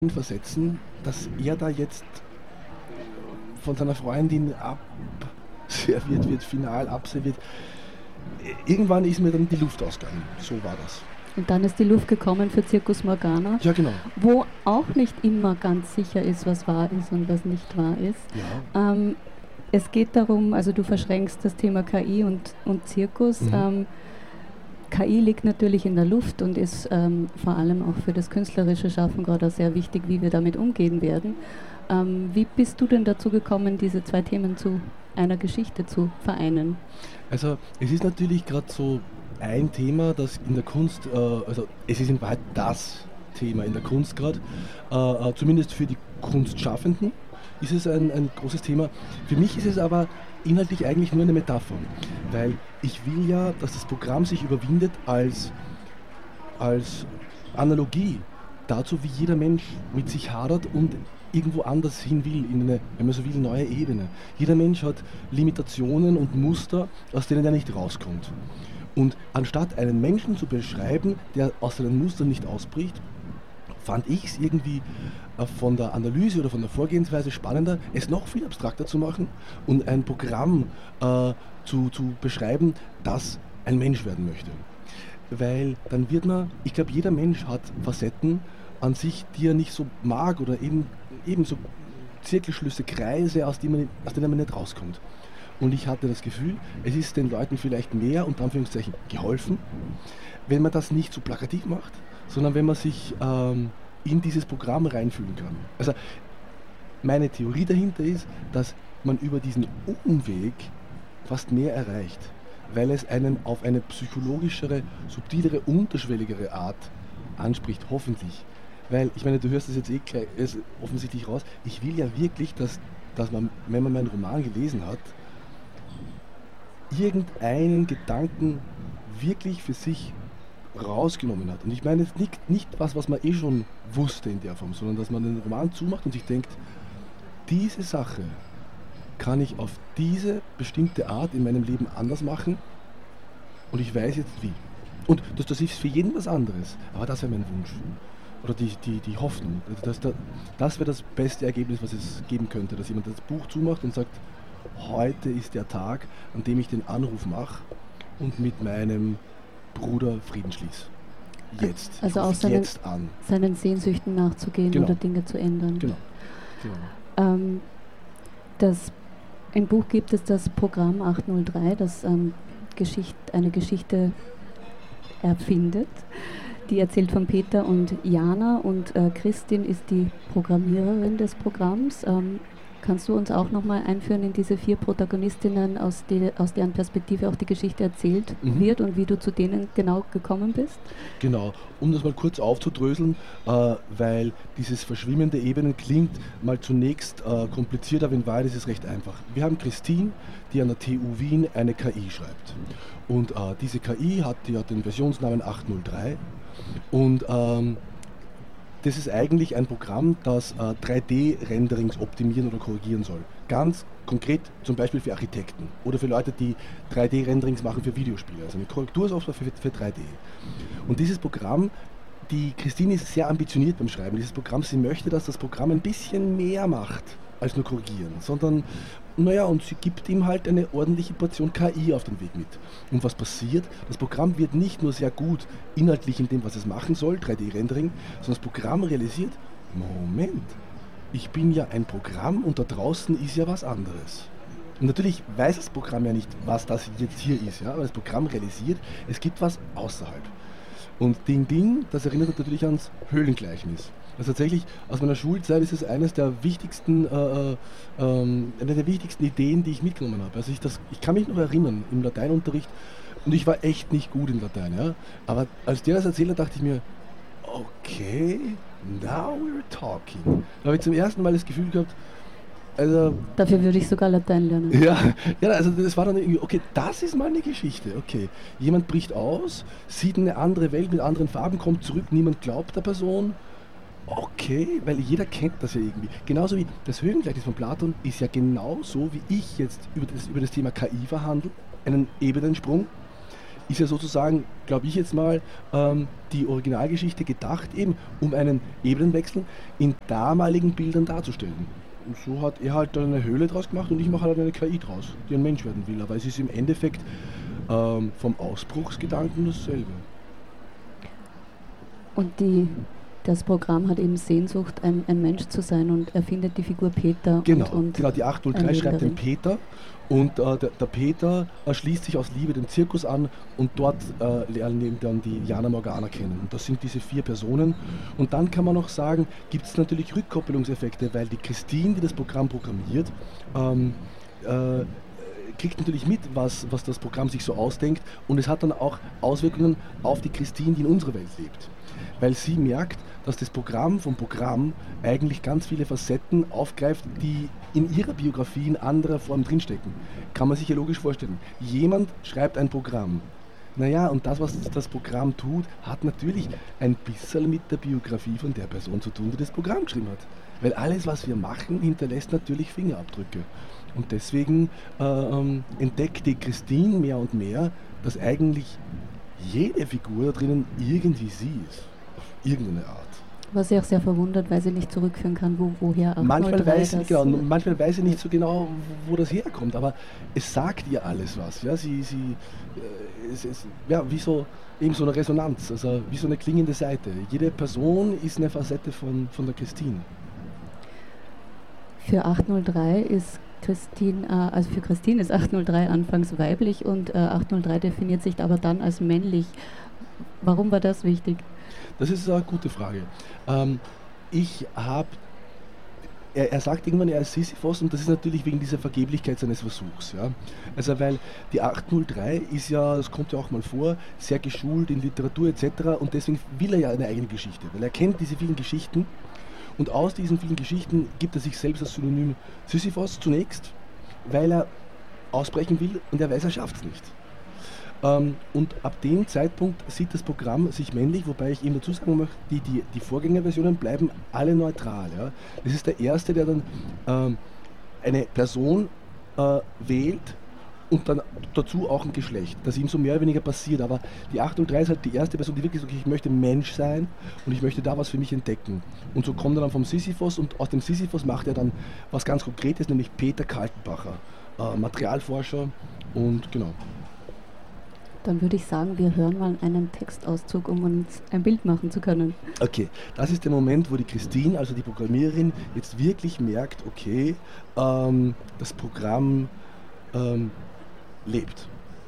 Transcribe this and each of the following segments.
versetzen, dass er da jetzt von seiner Freundin abserviert wird, final abserviert. Irgendwann ist mir dann die Luft ausgegangen. So war das. Und dann ist die Luft gekommen für Circus Morgana, Ja, genau. wo auch nicht immer ganz sicher ist, was wahr ist und was nicht wahr ist. Ja. Es geht darum, also du verschränkst das Thema KI und Zirkus. KI liegt natürlich in der Luft und ist vor allem auch für das künstlerische Schaffen gerade sehr wichtig, wie wir damit umgehen werden. Wie bist du denn dazu gekommen, diese zwei Themen zu einer Geschichte zu vereinen? Also es ist natürlich gerade so ein Thema, das in der Kunst, also es ist in Wahrheit das Thema in der Kunst gerade, zumindest für die Kunstschaffenden ist es ein großes Thema. Für mich ist es aber inhaltlich eigentlich nur eine Metapher, weil ich will ja, dass das Programm sich überwindet als Analogie dazu, wie jeder Mensch mit sich hadert und irgendwo anders hin will, in eine, wenn man so will, neue Ebene. Jeder Mensch hat Limitationen und Muster, aus denen er nicht rauskommt. Und anstatt einen Menschen zu beschreiben, der aus seinen Mustern nicht ausbricht, fand ich es irgendwie von der Analyse oder von der Vorgehensweise spannender, es noch viel abstrakter zu machen und ein Programm zu beschreiben, das ein Mensch werden möchte. Weil dann wird man, ich glaube, jeder Mensch hat Facetten an sich, die er nicht so mag oder eben so Zirkelschlüsse, Kreise, aus denen man nicht rauskommt. Und ich hatte das Gefühl, es ist den Leuten vielleicht mehr, unter Anführungszeichen, geholfen, wenn man das nicht so plakativ macht, sondern wenn man sich in dieses Programm reinfühlen kann. Also meine Theorie dahinter ist, dass man über diesen Umweg fast mehr erreicht, weil es einen auf eine psychologischere, subtilere, unterschwelligere Art anspricht, hoffentlich. Weil, ich meine, du hörst das jetzt gleich, offensichtlich raus, ich will ja wirklich, dass man, wenn man meinen Roman gelesen hat, irgendeinen Gedanken wirklich für sich rausgenommen hat. Und ich meine jetzt nicht was man eh schon wusste in der Form, sondern dass man den Roman zumacht und sich denkt, diese Sache kann ich auf diese bestimmte Art in meinem Leben anders machen und ich weiß jetzt wie. Und das ist für jeden was anderes, aber das wäre mein Wunsch. Oder die Hoffnung. Das wäre das beste Ergebnis, was es geben könnte, dass jemand das Buch zumacht und sagt, heute ist der Tag, an dem ich den Anruf mache und mit meinem Bruder Frieden schließe. Jetzt. Also auch seinen Sehnsüchten nachzugehen, genau, oder Dinge zu ändern. Genau. Im Buch gibt es das Programm 803, das eine Geschichte erfindet. Die erzählt von Peter und Jana und Christin ist die Programmiererin des Programms. Kannst du uns auch nochmal einführen in diese 4 Protagonistinnen, aus deren Perspektive auch die Geschichte erzählt wird und wie du zu denen genau gekommen bist? Genau, um das mal kurz aufzudröseln, weil dieses Verschwimmen der Ebenen klingt mal zunächst kompliziert, aber in Wahrheit ist es recht einfach. Wir haben Christine, die an der TU Wien eine KI schreibt. Und diese KI hat den Versionsnamen 803 und das ist eigentlich ein Programm, das 3D-Renderings optimieren oder korrigieren soll. Ganz konkret zum Beispiel für Architekten oder für Leute, die 3D-Renderings machen für Videospiele. Also eine Korrektursoftware für 3D. Und dieses Programm, die Christine ist sehr ambitioniert beim Schreiben dieses Programms. Sie möchte, dass das Programm ein bisschen mehr macht als nur korrigieren, sondern, und sie gibt ihm halt eine ordentliche Portion KI auf den Weg mit. Und was passiert? Das Programm wird nicht nur sehr gut inhaltlich in dem, was es machen soll, 3D-Rendering, sondern das Programm realisiert, Moment, ich bin ja ein Programm und da draußen ist ja was anderes. Und natürlich weiß das Programm ja nicht, was das jetzt hier ist, ja, aber das Programm realisiert, es gibt was außerhalb. Und Ding, das erinnert natürlich ans Höhlengleichnis. Also tatsächlich, aus meiner Schulzeit ist es eine der wichtigsten Ideen, die ich mitgenommen habe. Also ich kann mich noch erinnern, im Lateinunterricht, und ich war echt nicht gut in Latein, ja. Aber als der das erzählt hat, dachte ich mir, okay, now we're talking. Da habe ich zum ersten Mal das Gefühl gehabt, also... Dafür würde ich sogar Latein lernen. Ja, also das war dann irgendwie, okay, das ist mal eine Geschichte, okay. Jemand bricht aus, sieht eine andere Welt mit anderen Farben, kommt zurück, niemand glaubt der Person. Okay, weil jeder kennt das ja irgendwie. Genauso wie das Höhlengleichnis von Platon ist ja genau so, wie ich jetzt über das Thema KI verhandle, einen Ebenensprung. ist ja sozusagen, glaube ich jetzt mal, die Originalgeschichte gedacht, eben um einen Ebenenwechsel in damaligen Bildern darzustellen. Und so hat er halt dann eine Höhle draus gemacht und ich mache halt eine KI draus, die ein Mensch werden will. Aber es ist im Endeffekt vom Ausbruchsgedanken dasselbe. Und das Programm hat eben Sehnsucht, ein Mensch zu sein und erfindet die Figur Peter. Genau, und genau, die 803 schreibt den Peter und der Peter schließt sich aus Liebe den Zirkus an und dort lernen eben dann die Jana Morgana kennen. Und das sind diese 4 Personen. Und dann kann man noch sagen, gibt es natürlich Rückkoppelungseffekte, weil die Christine, die das Programm programmiert, kriegt natürlich mit, was das Programm sich so ausdenkt und es hat dann auch Auswirkungen auf die Christine, die in unserer Welt lebt. Weil sie merkt, dass das Programm vom Programm eigentlich ganz viele Facetten aufgreift, die in ihrer Biografie in anderer Form drinstecken. Kann man sich ja logisch vorstellen. Jemand schreibt ein Programm. Naja, und das, was das Programm tut, hat natürlich ein bisschen mit der Biografie von der Person zu tun, die das Programm geschrieben hat. Weil alles, was wir machen, hinterlässt natürlich Fingerabdrücke. Und deswegen entdeckt die Christine mehr und mehr, dass eigentlich jede Figur da drinnen irgendwie sie ist. Auf irgendeine Art. Was sie auch sehr verwundert, weil sie nicht zurückführen kann, woher 803 manchmal weiß sie nicht so genau, wo das herkommt, aber es sagt ihr alles was. Ja? Es ist wie so, eben so eine Resonanz, also wie so eine klingende Seite. Jede Person ist eine Facette von der Christine. Für 803 ist Christine, also für Christine ist 803 anfangs weiblich und 803 definiert sich aber dann als männlich. Warum war das wichtig? Das ist eine gute Frage. Er sagt irgendwann, er ist Sisyphos und das ist natürlich wegen dieser Vergeblichkeit seines Versuchs. Ja? Also weil die 803 ist ja, das kommt ja auch mal vor, sehr geschult in Literatur etc. und deswegen will er ja eine eigene Geschichte, weil er kennt diese vielen Geschichten und aus diesen vielen Geschichten gibt er sich selbst als Synonym Sisyphos zunächst, weil er ausbrechen will und er weiß, er schafft es nicht. Und ab dem Zeitpunkt sieht das Programm sich männlich, wobei ich ihm dazu sagen möchte, die Vorgängerversionen bleiben alle neutral. Ja. Das ist der erste, der dann eine Person wählt und dann dazu auch ein Geschlecht, das ihm so mehr oder weniger passiert. Aber die 803 ist halt die erste Person, die wirklich sagt, ich möchte Mensch sein und ich möchte da was für mich entdecken. Und so kommt er dann vom Sisyphos und aus dem Sisyphos macht er dann was ganz Konkretes, nämlich Peter Kaltenbacher, Materialforscher und genau. Dann würde ich sagen, wir hören mal einen Textauszug, um uns ein Bild machen zu können. Okay, das ist der Moment, wo die Christine, also die Programmiererin, jetzt wirklich merkt, okay, das Programm lebt.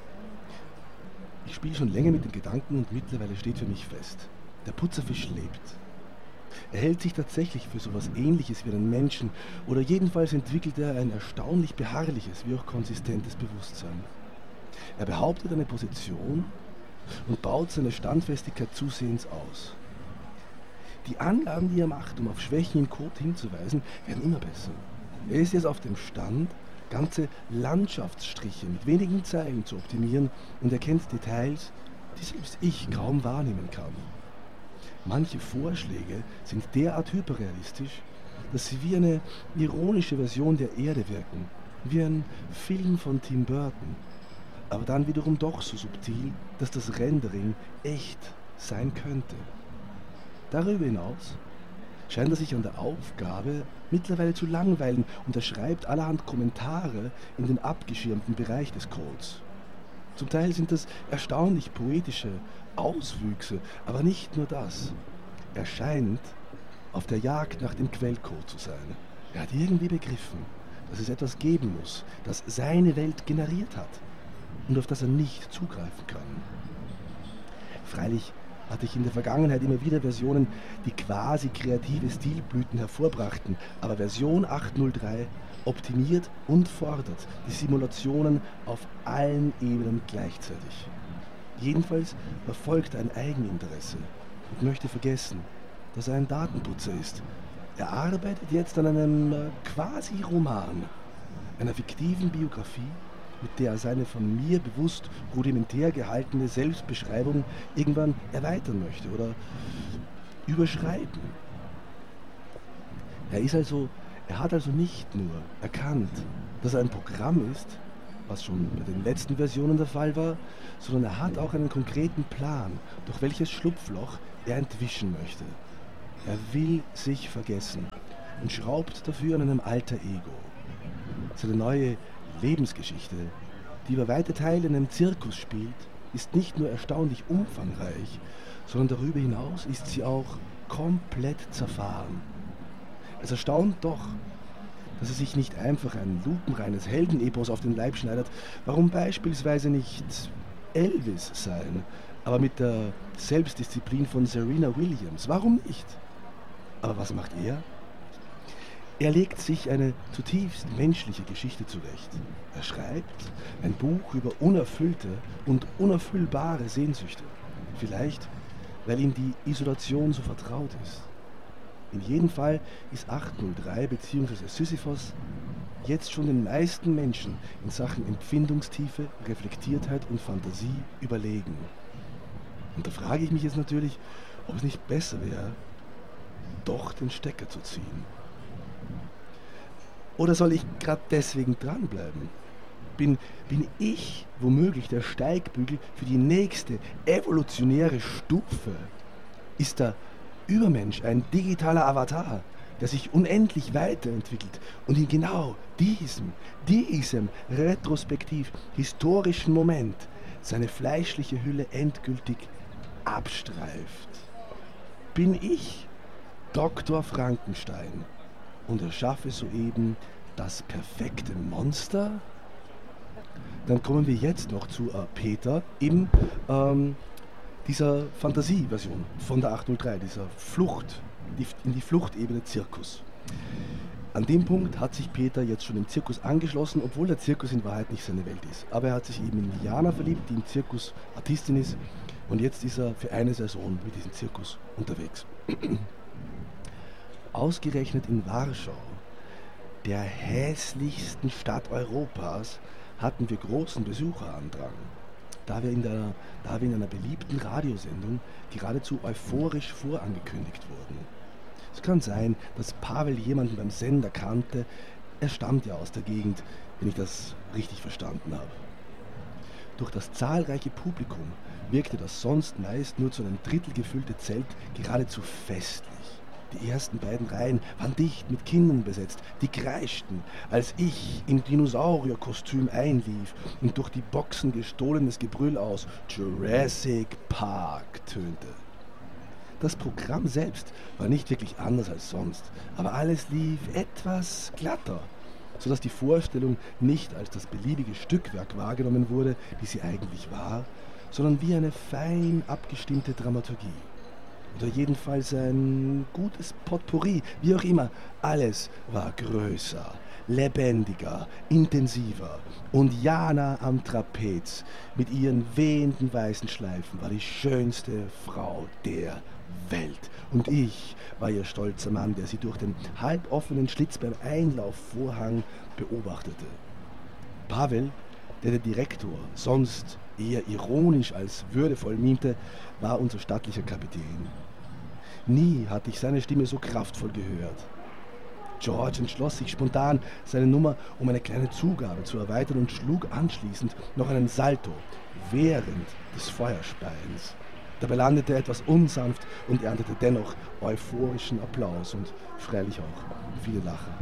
Ich spiele schon länger mit den Gedanken und mittlerweile steht für mich fest, der Putzerfisch lebt. Er hält sich tatsächlich für so etwas Ähnliches wie einen Menschen oder jedenfalls entwickelt er ein erstaunlich beharrliches wie auch konsistentes Bewusstsein. Er behauptet eine Position und baut seine Standfestigkeit zusehends aus. Die Angaben, die er macht, um auf Schwächen im Code hinzuweisen, werden immer besser. Er ist jetzt auf dem Stand, ganze Landschaftsstriche mit wenigen Zeilen zu optimieren und erkennt Details, die selbst ich kaum wahrnehmen kann. Manche Vorschläge sind derart hyperrealistisch, dass sie wie eine ironische Version der Erde wirken, wie ein Film von Tim Burton. Aber dann wiederum doch so subtil, dass das Rendering echt sein könnte. Darüber hinaus scheint er sich an der Aufgabe mittlerweile zu langweilen und er schreibt allerhand Kommentare in den abgeschirmten Bereich des Codes. Zum Teil sind das erstaunlich poetische Auswüchse, aber nicht nur das. Er scheint auf der Jagd nach dem Quellcode zu sein. Er hat irgendwie begriffen, dass es etwas geben muss, das seine Welt generiert hat und auf das er nicht zugreifen kann. Freilich hatte ich in der Vergangenheit immer wieder Versionen, die quasi kreative Stilblüten hervorbrachten, aber Version 803 optimiert und fordert die Simulationen auf allen Ebenen gleichzeitig. Jedenfalls verfolgt er ein Eigeninteresse und möchte vergessen, dass er ein Datenputzer ist. Er arbeitet jetzt an einem Quasi-Roman, einer fiktiven Biografie, mit der er seine von mir bewusst rudimentär gehaltene Selbstbeschreibung irgendwann erweitern möchte oder überschreiben. Er hat also nicht nur erkannt, dass er ein Programm ist, was schon bei den letzten Versionen der Fall war, sondern er hat auch einen konkreten Plan, durch welches Schlupfloch er entwischen möchte. Er will sich vergessen und schraubt dafür an einem alter Ego. Seine neue Lebensgeschichte, die über weite Teile in einem Zirkus spielt, ist nicht nur erstaunlich umfangreich, sondern darüber hinaus ist sie auch komplett zerfahren. Es erstaunt doch, dass er sich nicht einfach ein lupenreines Heldenepos auf den Leib schneidert. Warum beispielsweise nicht Elvis sein, aber mit der Selbstdisziplin von Serena Williams? Warum nicht? Aber was macht er? Er legt sich eine zutiefst menschliche Geschichte zurecht. Er schreibt ein Buch über unerfüllte und unerfüllbare Sehnsüchte. Vielleicht, weil ihm die Isolation so vertraut ist. In jedem Fall ist 803 bzw. Sisyphos jetzt schon den meisten Menschen in Sachen Empfindungstiefe, Reflektiertheit und Fantasie überlegen. Und da frage ich mich jetzt natürlich, ob es nicht besser wäre, doch den Stecker zu ziehen. Oder soll ich gerade deswegen dranbleiben? Bin ich womöglich der Steigbügel für die nächste evolutionäre Stufe? Ist der Übermensch ein digitaler Avatar, der sich unendlich weiterentwickelt und in genau diesem retrospektiv historischen Moment seine fleischliche Hülle endgültig abstreift? Bin ich Dr. Frankenstein und erschaffe soeben das perfekte Monster? Dann kommen wir jetzt noch zu Peter in dieser Fantasieversion von der 803, dieser Flucht, in die Fluchtebene Zirkus. An dem Punkt hat sich Peter jetzt schon im Zirkus angeschlossen, obwohl der Zirkus in Wahrheit nicht seine Welt ist. Aber er hat sich eben in Jana verliebt, die im Zirkus Artistin ist, und jetzt ist er für eine Saison mit diesem Zirkus unterwegs. Ausgerechnet in Warschau, der hässlichsten Stadt Europas, hatten wir großen Besucherandrang, da wir in einer beliebten Radiosendung geradezu euphorisch vorangekündigt wurden. Es kann sein, dass Pavel jemanden beim Sender kannte. Er stammt ja aus der Gegend, wenn ich das richtig verstanden habe. Durch das zahlreiche Publikum wirkte das sonst meist nur zu einem Drittel gefüllte Zelt geradezu festlich. Die ersten beiden Reihen waren dicht mit Kindern besetzt, die kreischten, als ich im Dinosaurierkostüm einlief und durch die Boxen gestohlenes Gebrüll aus Jurassic Park tönte. Das Programm selbst war nicht wirklich anders als sonst, aber alles lief etwas glatter, sodass die Vorstellung nicht als das beliebige Stückwerk wahrgenommen wurde, wie sie eigentlich war, sondern wie eine fein abgestimmte Dramaturgie. Oder jedenfalls ein gutes Potpourri, wie auch immer. Alles war größer, lebendiger, intensiver. Und Jana am Trapez mit ihren wehenden weißen Schleifen war die schönste Frau der Welt. Und ich war ihr stolzer Mann, der sie durch den halboffenen Schlitz beim Einlaufvorhang beobachtete. Pavel, der Direktor sonst eher ironisch als würdevoll mimte, war unser stattlicher Kapitän. Nie hatte ich seine Stimme so kraftvoll gehört. George entschloss sich spontan, seine Nummer um eine kleine Zugabe zu erweitern und schlug anschließend noch einen Salto während des Feuerspeiens. Dabei landete er etwas unsanft und erntete dennoch euphorischen Applaus und freilich auch viele Lacher.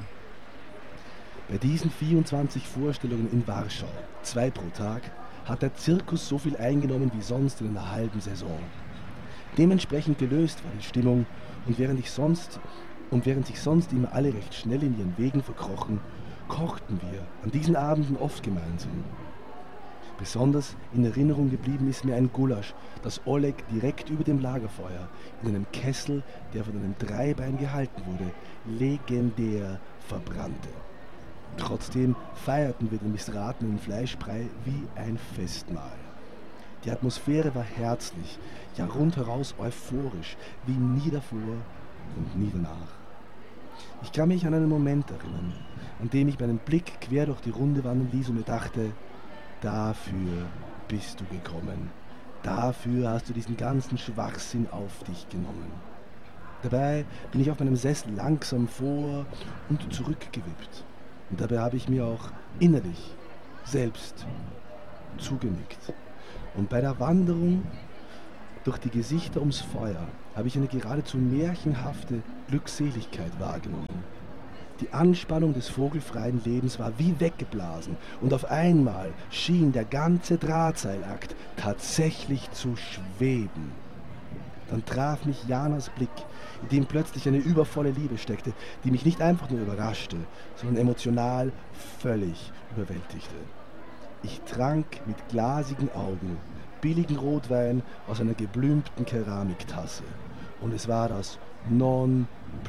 Bei diesen 24 Vorstellungen in Warschau, 2 pro Tag, hat der Zirkus so viel eingenommen wie sonst in einer halben Saison. Dementsprechend gelöst war die Stimmung, und während sich sonst immer alle recht schnell in ihren Wegen verkrochen, kochten wir an diesen Abenden oft gemeinsam. Besonders in Erinnerung geblieben ist mir ein Gulasch, das Oleg direkt über dem Lagerfeuer in einem Kessel, der von einem Dreibein gehalten wurde, legendär verbrannte. Trotzdem feierten wir den missratenen Fleischbrei wie ein Festmahl. Die Atmosphäre war herzlich, ja rundheraus euphorisch, wie nie davor und nie danach. Ich kann mich an einen Moment erinnern, an dem ich meinen Blick quer durch die Runde wandern ließ und mir dachte, dafür bist du gekommen. Dafür hast du diesen ganzen Schwachsinn auf dich genommen. Dabei bin ich auf meinem Sessel langsam vor und zurückgewippt. Und dabei habe ich mir auch innerlich selbst zugenickt. Und bei der Wanderung durch die Gesichter ums Feuer habe ich eine geradezu märchenhafte Glückseligkeit wahrgenommen. Die Anspannung des vogelfreien Lebens war wie weggeblasen und auf einmal schien der ganze Drahtseilakt tatsächlich zu schweben. Dann traf mich Janas Blick, in dem plötzlich eine übervolle Liebe steckte, die mich nicht einfach nur überraschte, sondern emotional völlig überwältigte. Ich trank mit glasigen Augen billigen Rotwein aus einer geblümten Keramiktasse. Und es war das Nonplusultra.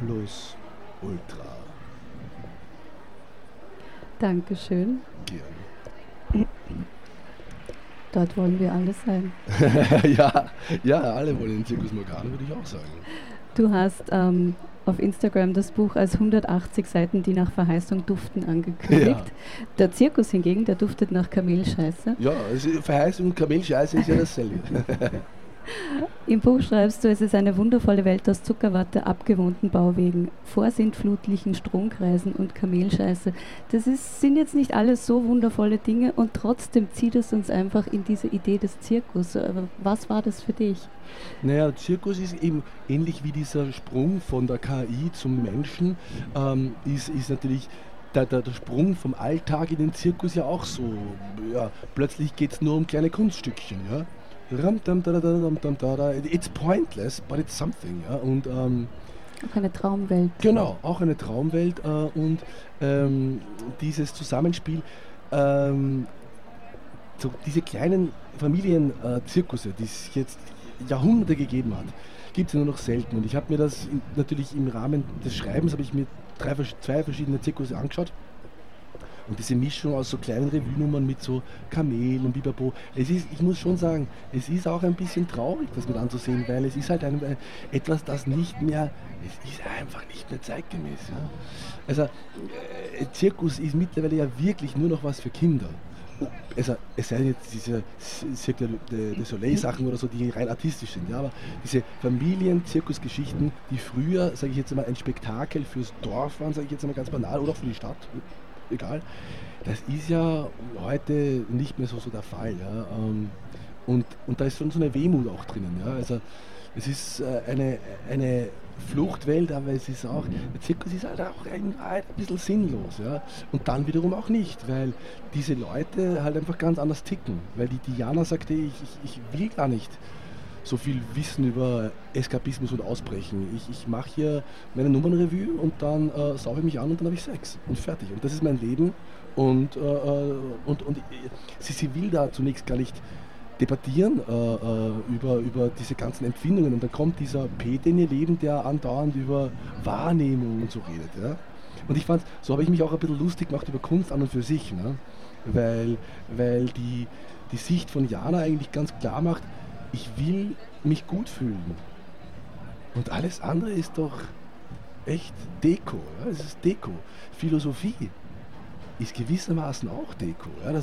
Dankeschön. Gerne. Dort wollen wir alle sein. ja, alle wollen in Circus Morgana, würde ich auch sagen. Du hast auf Instagram das Buch als 180 Seiten, die nach Verheißung duften, angekündigt. Ja. Der Zirkus hingegen, der duftet nach Kamelscheiße. Ja, also Verheißung und Kamelscheiße ist ja dasselbe. Im Buch schreibst du, es ist eine wundervolle Welt aus Zuckerwatte, abgewohnten Bauwegen, vorsintflutlichen Stromkreisen und Kamelscheiße. Sind jetzt nicht alles so wundervolle Dinge und trotzdem zieht es uns einfach in diese Idee des Zirkus. Was war das für dich? Naja, Zirkus ist eben ähnlich wie dieser Sprung von der KI zum Menschen, ist natürlich der Sprung vom Alltag in den Zirkus ja auch so. Ja, plötzlich geht es nur um kleine Kunststückchen. Ja? It's pointless, but it's something. Ja? Und, auch eine Traumwelt. Genau, auch eine Traumwelt und dieses Zusammenspiel, so diese kleinen Familienzirkusse, die es jetzt Jahrhunderte gegeben hat, gibt es ja nur noch selten. Und ich habe mir das natürlich im Rahmen des Schreibens, habe ich mir zwei verschiedene Zirkusse angeschaut. Und diese Mischung aus so kleinen Revue-Nummern mit so Kamelen und Bibabo, ich muss schon sagen, es ist auch ein bisschen traurig, das mit anzusehen, weil es ist halt etwas, das nicht mehr, es ist einfach nicht mehr zeitgemäß. Ja. Also Zirkus ist mittlerweile ja wirklich nur noch was für Kinder. Also, es seien jetzt diese Cirque du Soleil Sachen oder so, die rein artistisch sind, ja, aber diese Familien-Zirkusgeschichten, die früher, sage ich jetzt mal, ein Spektakel fürs Dorf waren, sage ich jetzt mal ganz banal, oder auch für die Stadt, egal, das ist ja heute nicht mehr so der Fall. Ja, und da ist schon so eine Wehmut auch drinnen. Ja, also es ist eine Fluchtwelt, aber es ist auch, der Zirkus ist halt auch ein bisschen sinnlos. Ja? Und dann wiederum auch nicht, weil diese Leute halt einfach ganz anders ticken. Weil die Diana sagte, ich will gar nicht so viel wissen über Eskapismus und Ausbrechen. Ich mache hier meine Nummernrevue und dann sauge ich mich an und dann habe ich Sex und fertig. Und das ist mein Leben und sie will da zunächst gar nicht debattieren über diese ganzen Empfindungen und dann kommt dieser Peter in ihr Leben, der andauernd über Wahrnehmung und so redet. Ja? Und ich fand, so habe ich mich auch ein bisschen lustig gemacht über Kunst an und für sich, ne? weil die Sicht von Jana eigentlich ganz klar macht, ich will mich gut fühlen. Und alles andere ist doch echt Deko. Ja? Es ist Deko. Philosophie ist gewissermaßen auch Deko. Ja?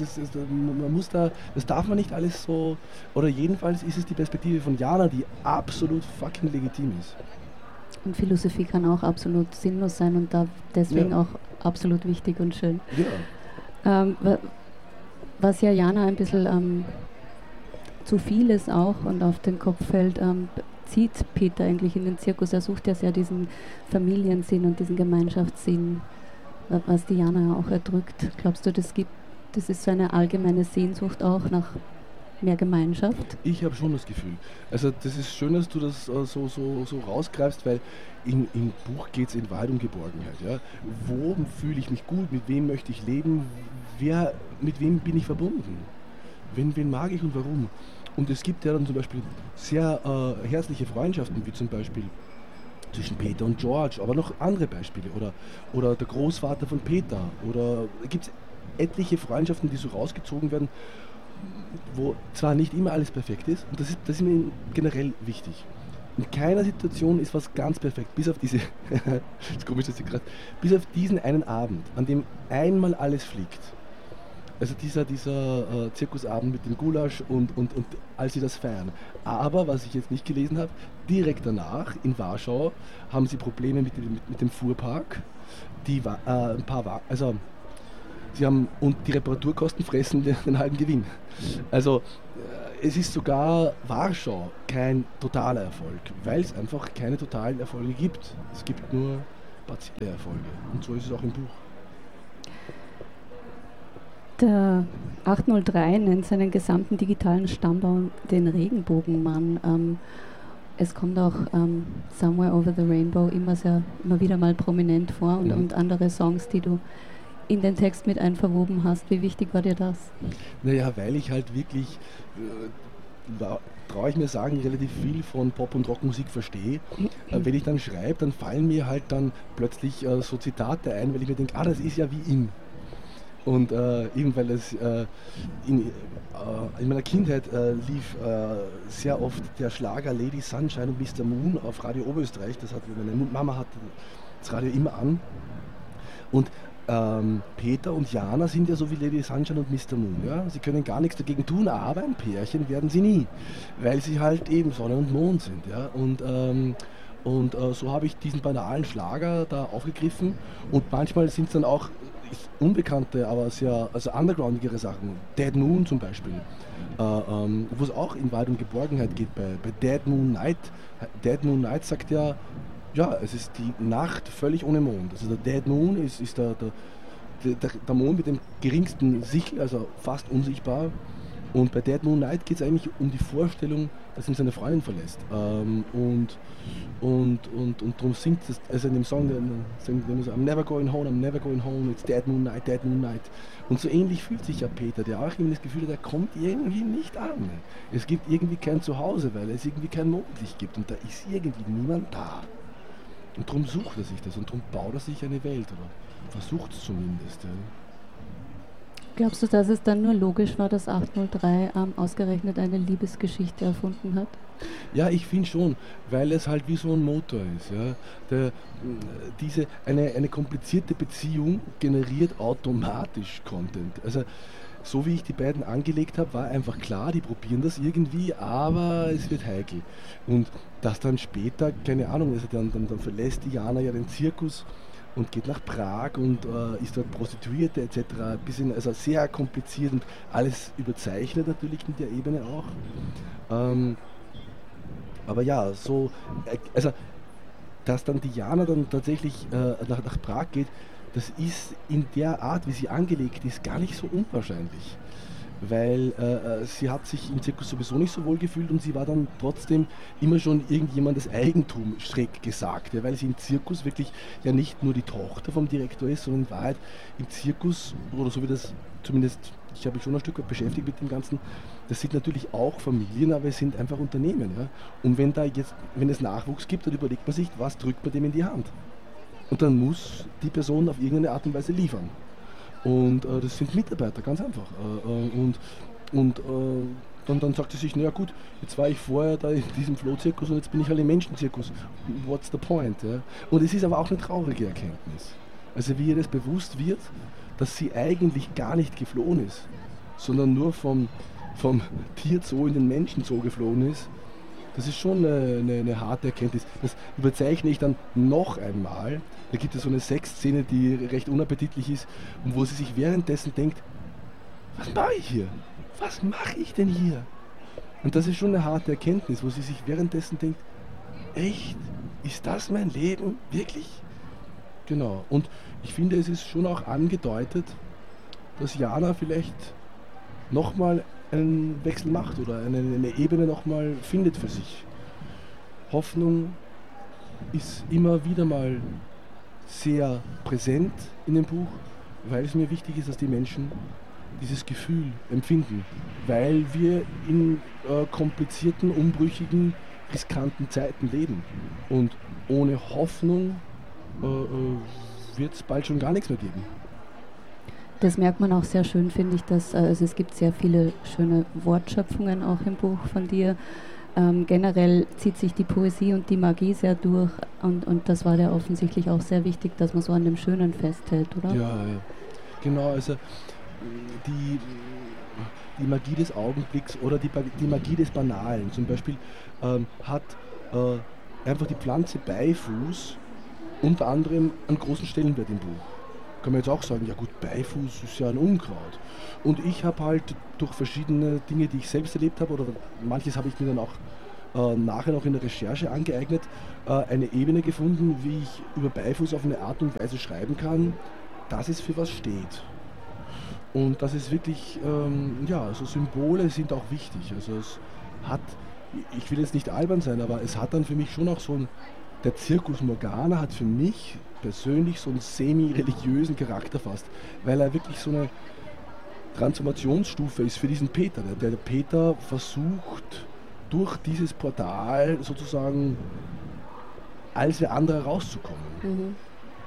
Das darf man nicht alles so, oder jedenfalls ist es die Perspektive von Jana, die absolut fucking legitim ist. Und Philosophie kann auch absolut sinnlos sein und deswegen auch absolut wichtig und schön. Ja. Was ja Jana ein bisschen zu viel ist auch und auf den Kopf fällt, zieht Peter eigentlich in den Zirkus. Er sucht ja sehr diesen Familiensinn und diesen Gemeinschaftssinn, was die Jana ja auch erdrückt. Glaubst du, das ist so eine allgemeine Sehnsucht auch nach mehr Gemeinschaft? Ich habe schon das Gefühl. Also das ist schön, dass du das so rausgreifst, weil im Buch geht es in Wahrheit um Geborgenheit. Ja? Wo fühle ich mich gut? Mit wem möchte ich leben? Mit wem bin ich verbunden? Wen mag ich und warum? Und es gibt ja dann zum Beispiel sehr herzliche Freundschaften, wie zum Beispiel zwischen Peter und George, aber noch andere Beispiele. Oder der Großvater von Peter. Oder gibt es etliche Freundschaften, die so rausgezogen werden, wo zwar nicht immer alles perfekt ist, und das ist mir generell wichtig. In keiner Situation ist was ganz perfekt, bis auf diese, das ist komisch, dass ich gerade, bis auf diesen einen Abend, an dem einmal alles fliegt. Also dieser Zirkusabend mit dem Gulasch und als sie das feiern. Aber, was ich jetzt nicht gelesen habe, direkt danach in Warschau haben sie Probleme mit dem Fuhrpark. und die Reparaturkosten fressen den halben Gewinn. Also es ist sogar Warschau kein totaler Erfolg, weil es einfach keine totalen Erfolge gibt. Es gibt nur partielle Erfolge. Und so ist es auch im Buch. Der 803 nennt seinen gesamten digitalen Stammbaum den Regenbogenmann. Es kommt auch Somewhere Over the Rainbow immer wieder mal prominent vor und andere Songs, die du in den Text mit einverwoben hast. Wie wichtig war dir das? Naja, weil ich halt wirklich, traue ich mir sagen, relativ viel von Pop- und Rockmusik verstehe. Wenn ich dann schreibe, dann fallen mir halt dann plötzlich so Zitate ein, weil ich mir denke, das ist ja wie in. Und eben weil es in meiner Kindheit lief sehr oft der Schlager Lady Sunshine und Mr. Moon auf Radio Oberösterreich. Meine Mama hatte das Radio immer an. Und Peter und Jana sind ja so wie Lady Sunshine und Mr. Moon. Ja? Sie können gar nichts dagegen tun, aber ein Pärchen werden sie nie, weil sie halt eben Sonne und Mond sind. Ja? Und so habe ich diesen banalen Schlager da aufgegriffen und manchmal sind es dann auch unbekannte, aber sehr undergroundigere Sachen. Dead Moon zum Beispiel, wo es auch in Wahrheit um Geborgenheit geht bei Dead Moon Night. Dead Moon Night sagt ja, es ist die Nacht völlig ohne Mond. Also der Dead Moon ist der Mond mit dem geringsten Sichel, also fast unsichtbar. Und bei Dead Moon Night geht es eigentlich um die Vorstellung, dass ihn seine Freundin verlässt. Und darum singt es, also in dem Song, I'm never going home, it's Dead Moon Night, Dead Moon Night. Und so ähnlich fühlt sich ja Peter, der auch irgendwie das Gefühl hat, er kommt irgendwie nicht an. Es gibt irgendwie kein Zuhause, weil es irgendwie kein Mondlicht gibt und da ist irgendwie niemand da. Und darum sucht er sich das und darum baut er sich eine Welt, oder versucht es zumindest. Ja. Glaubst du, dass es dann nur logisch war, dass 803 ausgerechnet eine Liebesgeschichte erfunden hat? Ja, ich finde schon, weil es halt wie so ein Motor ist. Ja. Eine komplizierte Beziehung generiert automatisch Content. Also so wie ich die beiden angelegt habe, war einfach klar, die probieren das irgendwie, aber es wird heikel. Und dass dann später, keine Ahnung, also dann verlässt die Jana ja den Zirkus und geht nach Prag und ist dort Prostituierte etc. Ein bisschen, also sehr kompliziert und alles überzeichnet natürlich in der Ebene auch. Aber ja, so, also dass dann Diana dann tatsächlich nach Prag geht, das ist in der Art, wie sie angelegt ist, gar nicht so unwahrscheinlich. Weil sie hat sich im Zirkus sowieso nicht so wohl gefühlt und sie war dann trotzdem immer schon irgendjemandes Eigentum schräg gesagt, ja, weil sie im Zirkus wirklich ja nicht nur die Tochter vom Direktor ist, sondern in Wahrheit im Zirkus, oder so wie das zumindest, ich habe mich schon ein Stück weit beschäftigt mit dem Ganzen, das sind natürlich auch Familien, aber es sind einfach Unternehmen. Ja? Und wenn es Nachwuchs gibt, dann überlegt man sich, was drückt man dem in die Hand? Und dann muss die Person auf irgendeine Art und Weise liefern. Und das sind Mitarbeiter, ganz einfach. Dann sagt sie sich, naja gut, jetzt war ich vorher da in diesem Flohzirkus und jetzt bin ich halt im Menschenzirkus. What's the point? Ja? Und es ist aber auch eine traurige Erkenntnis. Also wie ihr das bewusst wird, dass sie eigentlich gar nicht geflohen ist, sondern nur vom Tierzoo in den Menschenzoo geflohen ist. Das ist schon eine harte Erkenntnis. Das überzeichne ich dann noch einmal. Da gibt es so eine Sexszene, die recht unappetitlich ist und wo sie sich währenddessen denkt, was mache ich hier? Was mache ich denn hier? Und das ist schon eine harte Erkenntnis, wo sie sich währenddessen denkt, echt? Ist das mein Leben? Wirklich? Genau. Und ich finde, es ist schon auch angedeutet, dass Jana vielleicht nochmal einen Wechsel macht oder eine Ebene nochmal findet für sich. Hoffnung ist immer wieder mal sehr präsent in dem Buch, weil es mir wichtig ist, dass die Menschen dieses Gefühl empfinden, weil wir in komplizierten, umbrüchigen, riskanten Zeiten leben. Und ohne Hoffnung wird es bald schon gar nichts mehr geben. Das merkt man auch sehr schön, finde ich, dass also es gibt sehr viele schöne Wortschöpfungen auch im Buch von dir. Generell zieht sich die Poesie und die Magie sehr durch und das war dir offensichtlich auch sehr wichtig, dass man so an dem Schönen festhält, oder? Ja, genau, also die Magie des Augenblicks oder die Magie des Banalen. Zum Beispiel hat einfach die Pflanze Beifuß unter anderem einen großen Stellenwert im Buch. kann man jetzt auch sagen, ja gut, Beifuß ist ja ein Unkraut. Und ich habe halt durch verschiedene Dinge, die ich selbst erlebt habe, oder manches habe ich mir dann auch nachher noch in der Recherche angeeignet, eine Ebene gefunden, wie ich über Beifuß auf eine Art und Weise schreiben kann, dass es für was steht. Und das ist wirklich, also Symbole sind auch wichtig. Also es hat, ich will jetzt nicht albern sein, aber es hat dann für mich schon auch so ein, der Circus Morgana hat für mich persönlich so einen semi-religiösen Charakter fast, weil er wirklich so eine Transformationsstufe ist für diesen Peter. Der Peter versucht durch dieses Portal sozusagen als der andere rauszukommen. Mhm.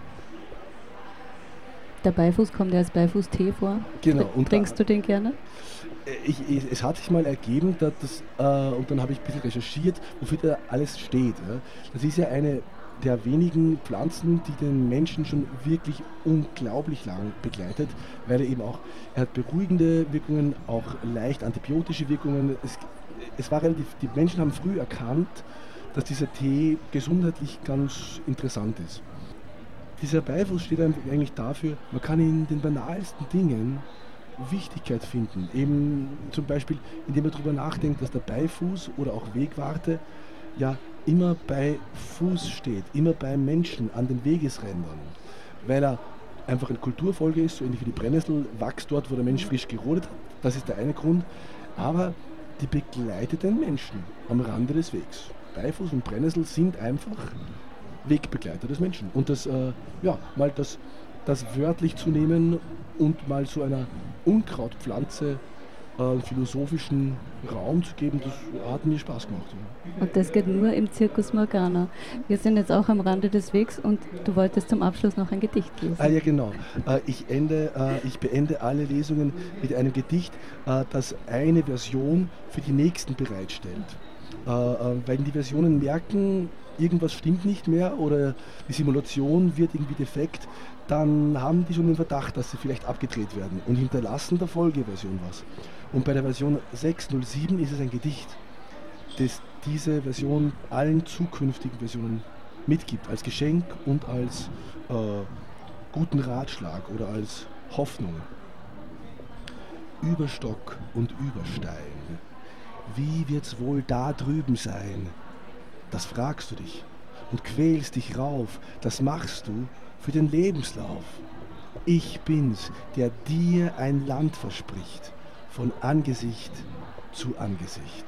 Der Beifuß kommt ja als Beifuß-Tee vor. Genau. Und trinkst du den gerne? Es hat sich mal ergeben, dass und dann habe ich ein bisschen recherchiert, wofür da alles steht. Ja. Das ist ja eine der wenigen Pflanzen, die den Menschen schon wirklich unglaublich lang begleitet, weil er hat beruhigende Wirkungen, auch leicht antibiotische Wirkungen. Es war relativ, die Menschen haben früh erkannt, dass dieser Tee gesundheitlich ganz interessant ist. Dieser Beifuß steht eigentlich dafür, man kann in den banalsten Dingen Wichtigkeit finden. Eben zum Beispiel, indem man darüber nachdenkt, dass der Beifuß oder auch Wegwarte ja immer bei Fuß steht, immer bei Menschen an den Wegesrändern, weil er einfach eine Kulturfolge ist, so ähnlich wie die Brennnessel wächst dort, wo der Mensch frisch gerodet hat. Das ist der eine Grund. Aber die begleitet den Menschen am Rande des Wegs. Beifuß und Brennnessel sind einfach Wegbegleiter des Menschen. Und das, mal das wörtlich zu nehmen und mal zu einer Unkrautpflanze philosophischen Raum zu geben, das hat mir Spaß gemacht. Ja. Und das geht nur im Circus Morgana. Wir sind jetzt auch am Rande des Wegs und du wolltest zum Abschluss noch ein Gedicht lesen. Ja, genau. Ich beende alle Lesungen mit einem Gedicht, das eine Version für die nächsten bereitstellt. Weil die Versionen merken, irgendwas stimmt nicht mehr oder die Simulation wird irgendwie defekt, dann haben die schon den Verdacht, dass sie vielleicht abgedreht werden und hinterlassen der Folgeversion was. Und bei der Version 607 ist es ein Gedicht, das diese Version allen zukünftigen Versionen mitgibt, als Geschenk und als guten Ratschlag oder als Hoffnung. Über Stock und über Stein, wie wird's wohl da drüben sein? Das fragst du dich und quälst dich rauf, das machst du für den Lebenslauf. Ich bin's, der dir ein Land verspricht, von Angesicht zu Angesicht.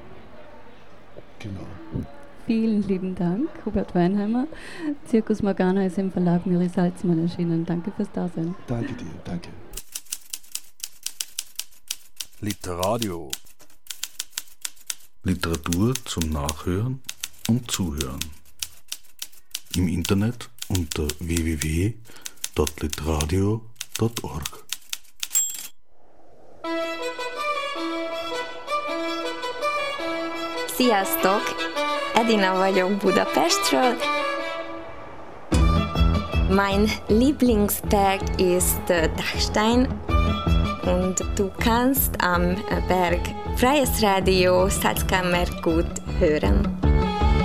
Genau. Vielen lieben Dank, Hubert Weinheimer. Circus Morgana ist im Verlag Miri Salzmann erschienen. Danke fürs Dasein. Danke dir, danke. Literadio. Literatur zum Nachhören und Zuhören. Im Internet unter www.literadio.org. Sziasztok! Edina vagyok Budapestről. Mein Lieblingsberg ist Dachstein und du kannst am Berg Freies Radio Salzkammergut hören.